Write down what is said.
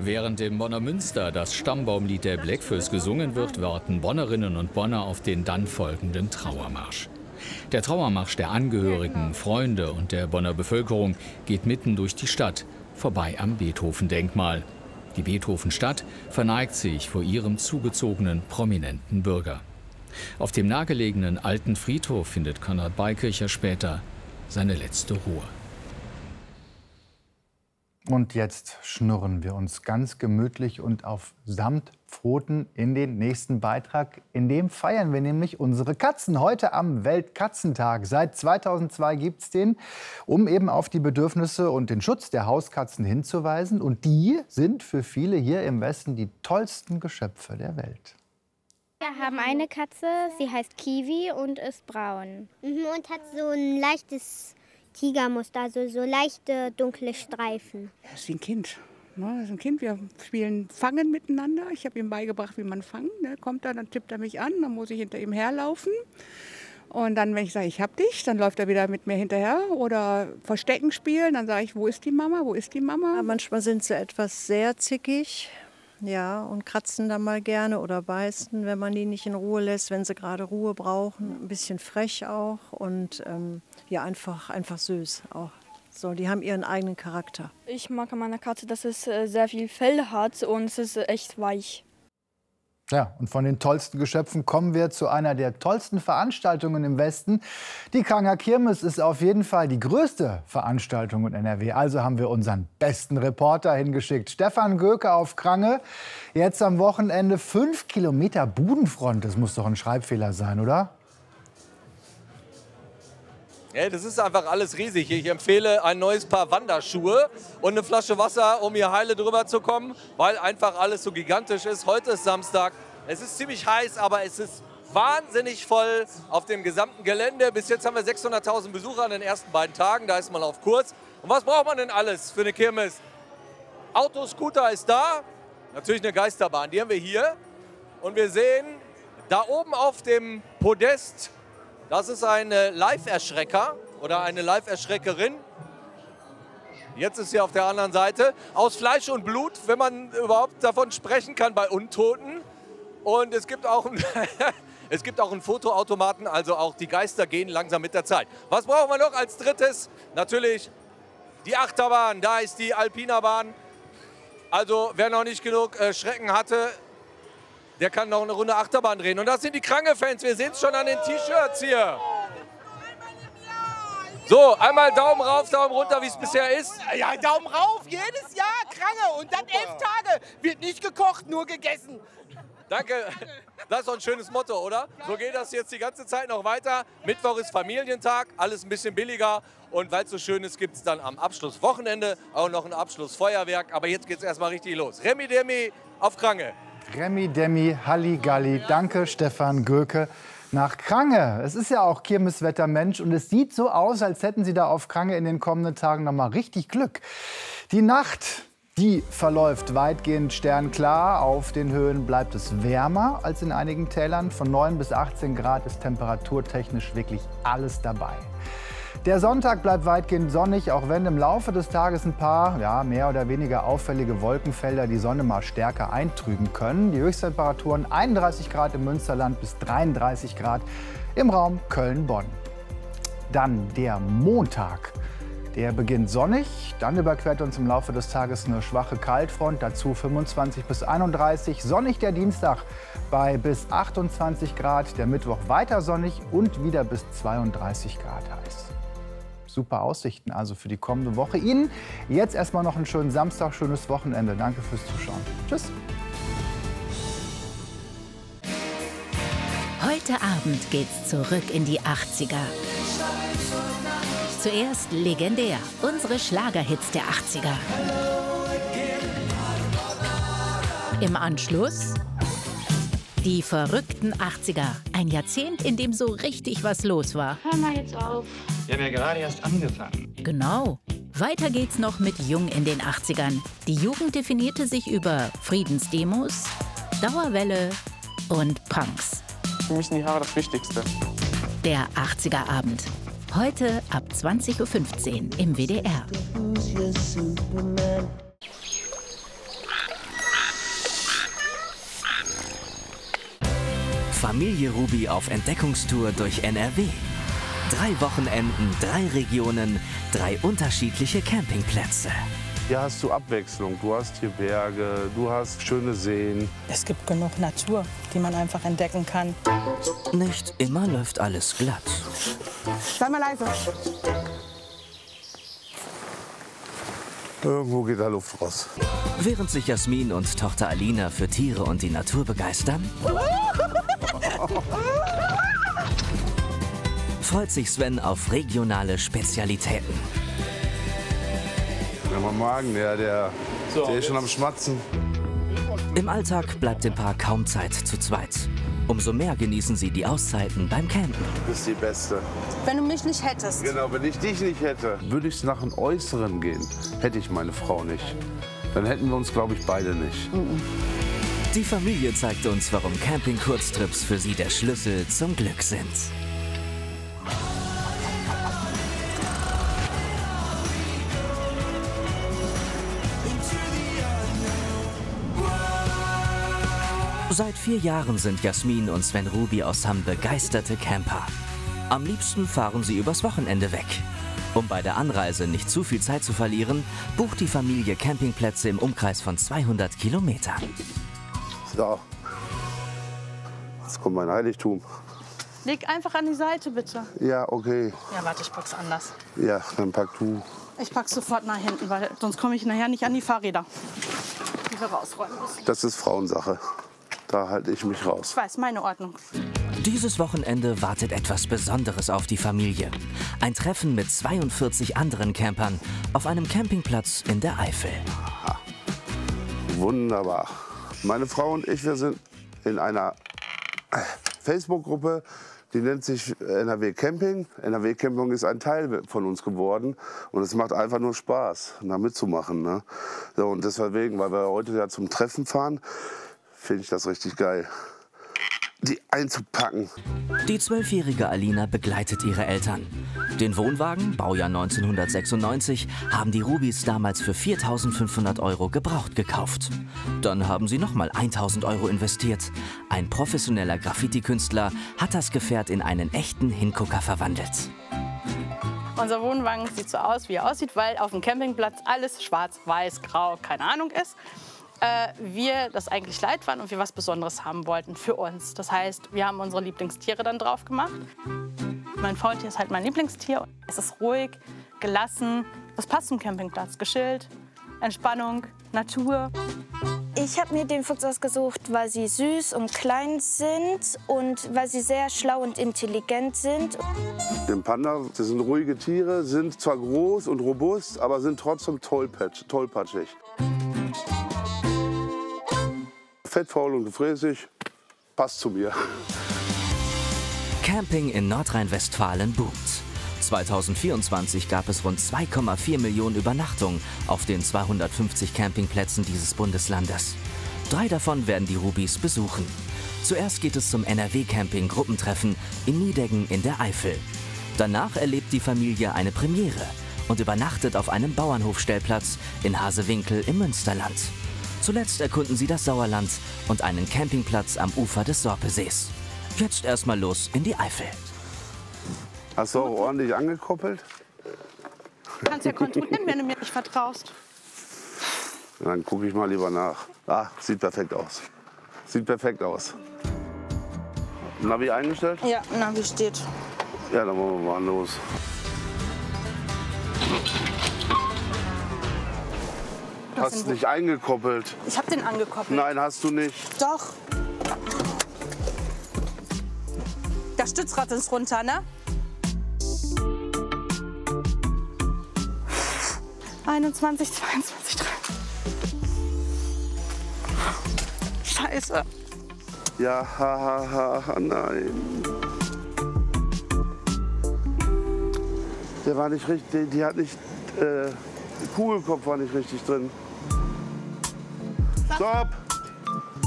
Während im Bonner Münster das Stammbaumlied der Bläckfürs gesungen wird, warten Bonnerinnen und Bonner auf den dann folgenden Trauermarsch. Der Trauermarsch der Angehörigen, Freunde und der Bonner Bevölkerung geht mitten durch die Stadt, vorbei am Beethoven-Denkmal. Die Beethoven-Stadt verneigt sich vor ihrem zugezogenen, prominenten Bürger. Auf dem nahegelegenen alten Friedhof findet Konrad Beikircher später seine letzte Ruhe. Und jetzt schnurren wir uns ganz gemütlich und auf Samtpfoten in den nächsten Beitrag. In dem feiern wir nämlich unsere Katzen. Heute am Weltkatzentag. Seit 2002 gibt es den, um eben auf die Bedürfnisse und den Schutz der Hauskatzen hinzuweisen. Und die sind für viele hier im Westen die tollsten Geschöpfe der Welt. Wir haben eine Katze, sie heißt Kiwi und ist braun. Und hat so ein leichtes Tigermuster, also so leichte dunkle Streifen. Das ist wie ein Kind. Das ist ein Kind. Wir spielen Fangen miteinander. Ich habe ihm beigebracht, wie man fangt. Der kommt dann tippt er mich an, dann muss ich hinter ihm herlaufen. Und dann, wenn ich sage, ich hab dich, dann läuft er wieder mit mir hinterher. Oder Verstecken spielen, dann sage ich, wo ist die Mama, wo ist die Mama? Ja, manchmal sind sie etwas sehr zickig. Ja, und kratzen dann mal gerne oder beißen, wenn man die nicht in Ruhe lässt, wenn sie gerade Ruhe brauchen. Ein bisschen frech auch und ja, einfach süß auch. So, die haben ihren eigenen Charakter. Ich mag an meiner Katze, dass es sehr viel Fell hat und es ist echt weich. Ja, und von den tollsten Geschöpfen kommen wir zu einer der tollsten Veranstaltungen im Westen. Die Kranger Kirmes ist auf jeden Fall die größte Veranstaltung in NRW. Also haben wir unseren besten Reporter hingeschickt. Stefan Göke auf Krange. Jetzt am Wochenende 5 Kilometer Budenfront. Das muss doch ein Schreibfehler sein, oder? Ja, das ist einfach alles riesig. Ich empfehle ein neues Paar Wanderschuhe und eine Flasche Wasser, um hier heile drüber zu kommen, weil einfach alles so gigantisch ist. Heute ist Samstag. Es ist ziemlich heiß, aber es ist wahnsinnig voll auf dem gesamten Gelände. Bis jetzt haben wir 600.000 Besucher an den ersten beiden Tagen. Da ist man auf Kurs. Und was braucht man denn alles für eine Kirmes? Autoscooter ist da. Natürlich eine Geisterbahn. Die haben wir hier. Und wir sehen da oben auf dem Podest, das ist ein Live-Erschrecker oder eine Live-Erschreckerin. Jetzt ist sie auf der anderen Seite. Aus Fleisch und Blut, wenn man überhaupt davon sprechen kann, bei Untoten. Und es gibt auch einen Fotoautomaten, also auch die Geister gehen langsam mit der Zeit. Was brauchen wir noch als drittes? Natürlich die Achterbahn, da ist die Alpina-Bahn. Also wer noch nicht genug Schrecken hatte, der kann noch eine Runde Achterbahn drehen. Und das sind die Krange-Fans. Wir sehen es schon an den T-Shirts hier. So, einmal Daumen rauf, Daumen runter, wie es bisher ist. Ja, Daumen rauf, jedes Jahr Krange. Und dann 11 Tage. Wird nicht gekocht, nur gegessen. Danke. Das ist doch ein schönes Motto, oder? So geht das jetzt die ganze Zeit noch weiter. Mittwoch ist Familientag, alles ein bisschen billiger. Und weil es so schön ist, gibt es dann am Abschlusswochenende auch noch ein Abschlussfeuerwerk. Aber jetzt geht es erstmal richtig los. Remi Demi auf Krange. Remi Demi Halligalli. Danke, Stefan Göke. Nach Krange. Es ist ja auch Kirmeswetter, Mensch. Und es sieht so aus, als hätten Sie da auf Krange in den kommenden Tagen noch mal richtig Glück. Die Nacht, die verläuft weitgehend sternklar. Auf den Höhen bleibt es wärmer als in einigen Tälern. Von 9 bis 18 Grad ist temperaturtechnisch wirklich alles dabei. Der Sonntag bleibt weitgehend sonnig, auch wenn im Laufe des Tages ein paar mehr oder weniger auffällige Wolkenfelder die Sonne mal stärker eintrüben können. Die Höchsttemperaturen 31 Grad im Münsterland bis 33 Grad im Raum Köln-Bonn. Dann der Montag. Der beginnt sonnig, dann überquert uns im Laufe des Tages eine schwache Kaltfront, dazu 25 bis 31. Sonnig der Dienstag bei bis 28 Grad, der Mittwoch weiter sonnig und wieder bis 32 Grad heiß. Super Aussichten also für die kommende Woche. Ihnen jetzt erstmal noch einen schönen Samstag, schönes Wochenende. Danke fürs Zuschauen. Tschüss. Heute Abend geht's zurück in die 80er. Zuerst legendär, unsere Schlagerhits der 80er. Im Anschluss die verrückten 80er. Ein Jahrzehnt, in dem so richtig was los war. Hör mal jetzt auf. Wir haben ja gerade erst angefangen. Genau. Weiter geht's noch mit Jung in den 80ern. Die Jugend definierte sich über Friedensdemos, Dauerwelle und Punks. Für mich sind die Haare das Wichtigste. Der 80er-Abend. Heute ab 20:15 Uhr im WDR. Familie Ruby auf Entdeckungstour durch NRW. 3 Wochenenden, 3 Regionen, 3 unterschiedliche Campingplätze. Hier hast du Abwechslung. Du hast hier Berge, du hast schöne Seen. Es gibt genug Natur, die man einfach entdecken kann. Nicht immer läuft alles glatt. Sei mal leise. Irgendwo geht da Luft raus. Während sich Jasmin und Tochter Alina für Tiere und die Natur begeistern, freut sich Sven auf regionale Spezialitäten. Ja, mein Magen, der ist schon am Schmatzen. Im Alltag bleibt dem Paar kaum Zeit zu zweit. Umso mehr genießen sie die Auszeiten beim Campen. Du bist die Beste. Wenn du mich nicht hättest. Genau, wenn ich dich nicht hätte, würde ich nach dem Äußeren gehen. Hätte ich meine Frau nicht. Dann hätten wir uns, glaube ich, beide nicht. Die Familie zeigt uns, warum Camping-Kurztrips für sie der Schlüssel zum Glück sind. Seit 4 Jahren sind Jasmin und Sven Ruby aus Hamm begeisterte Camper. Am liebsten fahren sie übers Wochenende weg. Um bei der Anreise nicht zu viel Zeit zu verlieren, bucht die Familie Campingplätze im Umkreis von 200 Kilometern. So, jetzt kommt mein Heiligtum. Leg einfach an die Seite, bitte. Ja, okay. Ja, warte, ich pack's anders. Ja, dann pack du. Ich pack's sofort nach hinten, weil sonst komme ich nachher nicht an die Fahrräder, die wir rausräumen müssen. Das ist Frauensache. Da halte ich mich raus. Ich weiß, meine Ordnung. Dieses Wochenende wartet etwas Besonderes auf die Familie. Ein Treffen mit 42 anderen Campern auf einem Campingplatz in der Eifel. Aha. Wunderbar. Meine Frau und ich, wir sind in einer Facebook-Gruppe, die nennt sich NRW Camping. NRW Camping ist ein Teil von uns geworden und es macht einfach nur Spaß, da mitzumachen. Ne? So, und deswegen, weil wir heute ja zum Treffen fahren, finde ich das richtig geil, die einzupacken. Die 12-jährige Alina begleitet ihre Eltern. Den Wohnwagen, Baujahr 1996, haben die Rubys damals für 4.500 € gebraucht gekauft. Dann haben sie nochmal 1.000 € investiert. Ein professioneller Graffiti-Künstler hat das Gefährt in einen echten Hingucker verwandelt. Unser Wohnwagen sieht so aus, wie er aussieht, weil auf dem Campingplatz alles schwarz, weiß, grau, keine Ahnung ist. Wir das eigentlich leid waren und wir was Besonderes haben wollten für uns. Das heißt, wir haben unsere Lieblingstiere dann drauf gemacht. Mein Faultier ist halt mein Lieblingstier. Es ist ruhig, gelassen. Das passt zum Campingplatz. Geschillt, Entspannung, Natur. Ich habe mir den Fuchs ausgesucht, weil sie süß und klein sind und weil sie sehr schlau und intelligent sind. Den Panda, das sind ruhige Tiere, sind zwar groß und robust, aber sind trotzdem tollpatschig. Fettfaul und gefräßig, passt zu mir. Camping in Nordrhein-Westfalen boomt. 2024 gab es rund 2,4 Millionen Übernachtungen auf den 250 Campingplätzen dieses Bundeslandes. 3 davon werden die Rubys besuchen. Zuerst geht es zum NRW-Camping-Gruppentreffen in Nideggen in der Eifel. Danach erlebt die Familie eine Premiere und übernachtet auf einem Bauernhofstellplatz in Hasewinkel im Münsterland. Zuletzt erkunden sie das Sauerland und einen Campingplatz am Ufer des Sorpesees. Jetzt erstmal los in die Eifel. Hast du auch ordentlich angekoppelt? Du kannst ja kontrollieren, wenn du mir nicht vertraust. Dann gucke ich mal lieber nach. Ah, sieht perfekt aus. Sieht perfekt aus. Navi eingestellt? Ja, Navi steht. Ja, dann wollen wir mal los. Hast du nicht eingekoppelt? Ich habe den angekoppelt. Nein, hast du nicht. Doch. Das Stützrad ist runter, ne? 21, 22, 23. Scheiße. Ja, nein. Der war nicht richtig, die hat nicht, Kugelkopf war nicht richtig drin. Stopp!